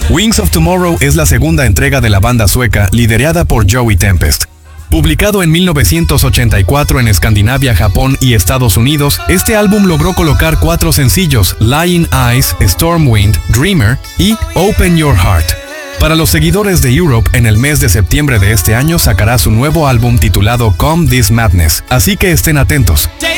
Wings of Tomorrow es la segunda entrega de la banda sueca liderada por Joey Tempest. Publicado en 1984 en Escandinavia, Japón y Estados Unidos, este álbum logró colocar 4 sencillos: Lying Eyes, Stormwind, Dreamer y Open Your Heart. Para los seguidores de Europe, en el mes de septiembre de este año sacará su nuevo álbum titulado Come This Madness, así que estén atentos.